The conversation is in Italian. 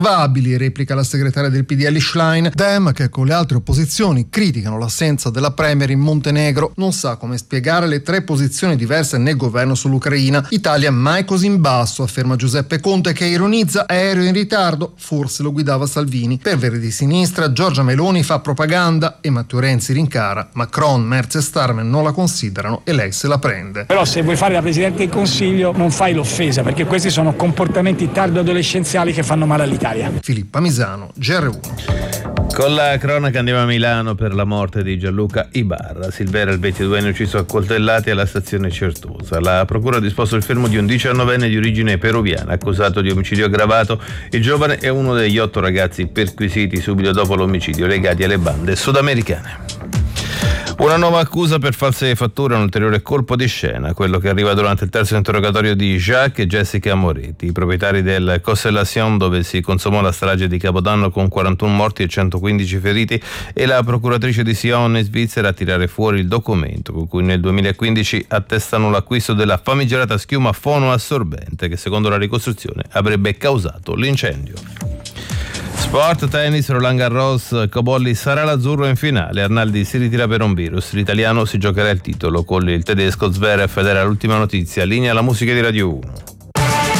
Probabili, replica la segretaria del PDL Schlein. Dem, che con le altre opposizioni criticano l'assenza della premier in Montenegro, non sa come spiegare le 3 posizioni diverse nel governo sull'Ucraina. Italia mai così in basso, afferma Giuseppe Conte, che ironizza: aereo in ritardo, forse lo guidava Salvini. Per Verdi di Sinistra, Giorgia Meloni fa propaganda e Matteo Renzi rincara. Macron, Merz e Starmer non la considerano e lei se la prende. Però se vuoi fare la Presidente del Consiglio non fai l'offesa, perché questi sono comportamenti tardo-adolescenziali che fanno male all'Italia. Filippa Misano, GR1. Con la cronaca andiamo a Milano per la morte di Gianluca Ibarra. Silvera, il 22enne ucciso a coltellati alla stazione Certosa. La procura ha disposto il fermo di un 19enne di origine peruviana accusato di omicidio aggravato. Il giovane è uno degli 8 ragazzi perquisiti subito dopo l'omicidio legati alle bande sudamericane. Una nuova accusa per false fatture, un ulteriore colpo di scena, quello che arriva durante il terzo interrogatorio di Jacques e Jessica Moretti, i proprietari del Constellation dove si consumò la strage di Capodanno con 41 morti e 115 feriti, e la procuratrice di Sion in Svizzera a tirare fuori il documento con cui nel 2015 attestano l'acquisto della famigerata schiuma fonoassorbente che secondo la ricostruzione avrebbe causato l'incendio. Sport, tennis, Roland Garros, Cobolli sarà l'azzurro in finale, Arnaldi si ritira per un virus, l'italiano si giocherà il titolo con il tedesco Zverev ed era l'ultima notizia. Linea alla musica di Radio 1.